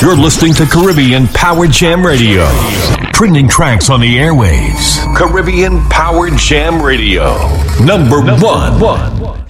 You're listening to Caribbean Power Jam Radio. Trending tracks on the airwaves. Caribbean Power Jam Radio. Number one.